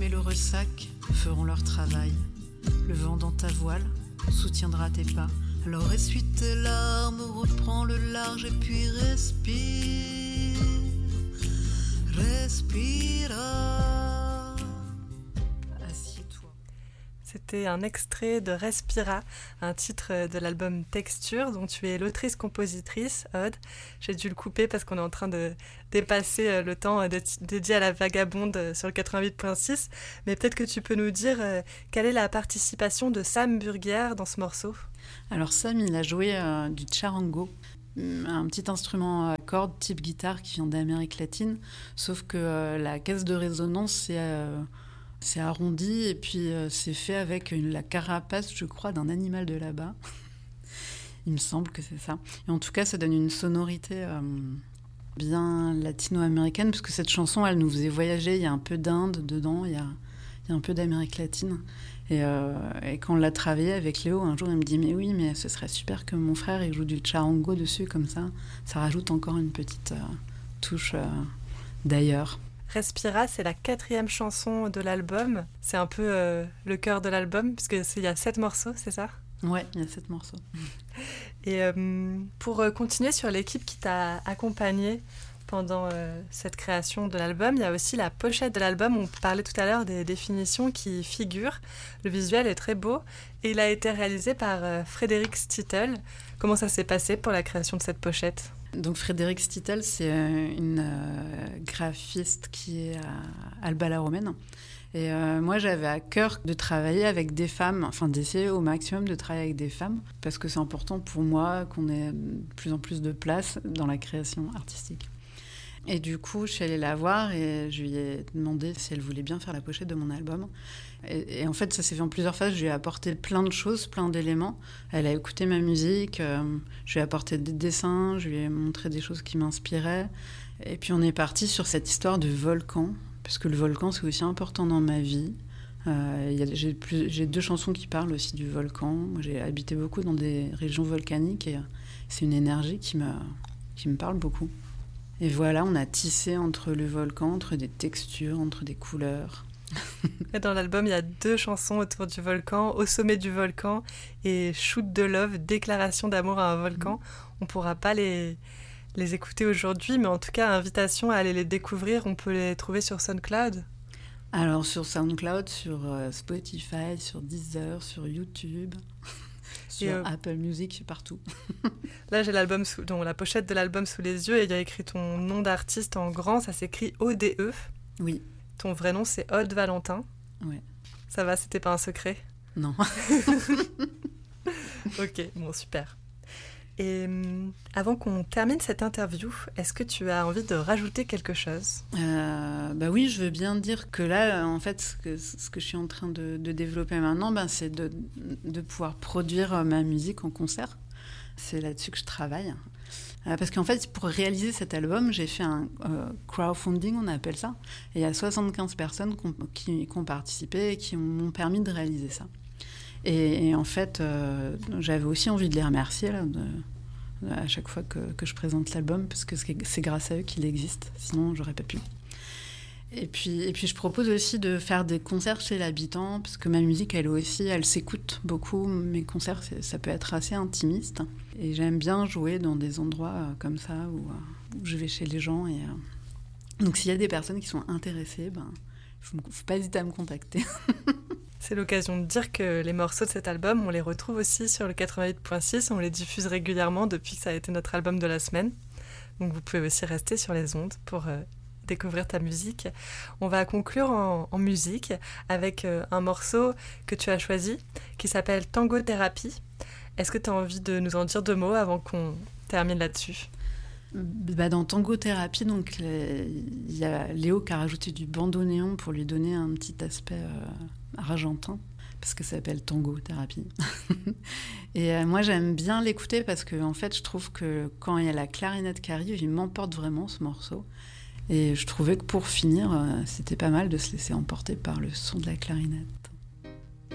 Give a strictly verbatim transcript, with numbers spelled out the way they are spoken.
et le ressac feront leur travail. Le vent dans ta voile soutiendra tes pas. Alors essuie tes larmes, reprends le large et puis respire, respira. Assieds-toi. C'était un extrait de Respira, un titre de l'album Texture, dont tu es l'autrice-compositrice, Aude. J'ai dû le couper parce qu'on est en train de dépasser le temps dédié à la vagabonde sur le quatre-vingt-huit virgule six. Mais peut-être que tu peux nous dire quelle est la participation de Sam Burguière dans ce morceau. Alors Sam, il a joué euh, du charango, un petit instrument à cordes type guitare qui vient d'Amérique latine, sauf que euh, la caisse de résonance, c'est... Euh, C'est arrondi et puis euh, c'est fait avec une, la carapace, je crois, d'un animal de là-bas. Il me semble que c'est ça. Et en tout cas, ça donne une sonorité euh, bien latino-américaine, parce que cette chanson, elle nous faisait voyager. Il y a un peu d'Inde dedans, il y a, il y a un peu d'Amérique latine. Et, euh, et quand on l'a travaillé avec Léo, un jour, il me dit « Mais oui, mais ce serait super que mon frère il joue du charango dessus, comme ça. Ça rajoute encore une petite euh, touche euh, d'ailleurs. » Respira, c'est la quatrième chanson de l'album. C'est un peu euh, le cœur de l'album, puisqu'il y a sept morceaux, c'est ça ? Ouais, il y a sept morceaux. Et euh, pour continuer sur l'équipe qui t'a accompagnée pendant euh, cette création de l'album, il y a aussi la pochette de l'album. On parlait tout à l'heure des définitions qui figurent. Le visuel est très beau et il a été réalisé par euh, Frédéric Stittel. Comment ça s'est passé pour la création de cette pochette ? Donc Frédéric Stittel, c'est une euh, graphiste qui est à Alba-la-Romaine. Et euh, moi, j'avais à cœur de travailler avec des femmes, enfin d'essayer au maximum de travailler avec des femmes, parce que c'est important pour moi qu'on ait de plus en plus de place dans la création artistique. Et du coup, je suis allée la voir et je lui ai demandé si elle voulait bien faire la pochette de mon album. Et, et en fait, ça s'est fait en plusieurs phases. Je lui ai apporté plein de choses, plein d'éléments. Elle a écouté ma musique, euh, je lui ai apporté des dessins, je lui ai montré des choses qui m'inspiraient. Et puis on est parti sur cette histoire de volcan, parce que le volcan, c'est aussi important dans ma vie. Euh, y a, j'ai, plus, j'ai deux chansons qui parlent aussi du volcan. Moi, j'ai habité beaucoup dans des régions volcaniques et c'est une énergie qui me, qui me parle beaucoup. Et voilà, on a tissé entre le volcan, entre des textures, entre des couleurs. Et dans l'album, il y a deux chansons autour du volcan, Au sommet du volcan et Shoot de Love, déclaration d'amour à un volcan. On ne pourra pas les, les écouter aujourd'hui, mais en tout cas, invitation à aller les découvrir. On peut les trouver sur SoundCloud. Alors sur SoundCloud, sur euh, Spotify, sur Deezer, sur YouTube... Sur euh, Apple Music, partout. Là, j'ai l'album sous, donc, la pochette de l'album sous les yeux et il y a écrit ton nom d'artiste en grand, ça s'écrit O D E. Oui. Ton vrai nom, c'est Aude Valentin. Oui. Ça va, c'était pas un secret ? Non. Ok, bon, super. Et euh, avant qu'on termine cette interview, est-ce que tu as envie de rajouter quelque chose ? euh, Bah oui, je veux bien dire que là, en fait, ce que, ce que je suis en train de, de développer maintenant, ben, c'est de, de pouvoir produire ma musique en concert. C'est là-dessus que je travaille. Euh, parce qu'en fait, pour réaliser cet album, j'ai fait un euh, crowdfunding, on appelle ça. Et il y a soixante-quinze personnes qui, qui ont participé et qui m'ont permis de réaliser ça. Et, et en fait, euh, j'avais aussi envie de les remercier là, de, de, à chaque fois que, que je présente l'album, parce que c'est, c'est grâce à eux qu'il existe, sinon j'aurais pas pu. Et puis, et puis je propose aussi de faire des concerts chez l'habitant, parce que ma musique, elle aussi, elle s'écoute beaucoup. Mes concerts, ça peut être assez intimiste. Et j'aime bien jouer dans des endroits euh, comme ça, où, euh, où je vais chez les gens. Et, euh... Donc s'il y a des personnes qui sont intéressées, ben, faut, faut pas hésiter à me contacter. C'est l'occasion de dire que les morceaux de cet album, on les retrouve aussi sur le quatre-vingt-huit virgule six. On les diffuse régulièrement depuis que ça a été notre album de la semaine. Donc vous pouvez aussi rester sur les ondes pour euh, découvrir ta musique. On va conclure en, en musique avec euh, un morceau que tu as choisi qui s'appelle Tango Thérapie. Est-ce que tu as envie de nous en dire deux mots avant qu'on termine là-dessus ? Bah dans Tango Thérapie, donc il y a Léo qui a rajouté du bandoneon pour lui donner un petit aspect euh, argentin, parce que ça s'appelle Tango Thérapie. Et euh, moi j'aime bien l'écouter parce que en fait je trouve que quand il y a la clarinette qui arrive, il m'emporte vraiment ce morceau. Et je trouvais que pour finir, euh, c'était pas mal de se laisser emporter par le son de la clarinette.